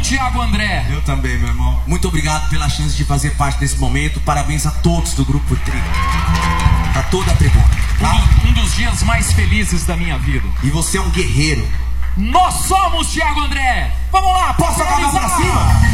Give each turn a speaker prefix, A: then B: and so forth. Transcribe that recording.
A: Thiago André.
B: Eu também, meu irmão. Muito obrigado pela chance de fazer parte desse momento. Parabéns a todos do Grupo Tri. Pra toda a tribuna. Tá?
A: Um dos dias mais felizes da minha vida.
B: E você é um guerreiro.
A: Nós somos Thiago André. Vamos lá,
B: Posso acabar pra cima?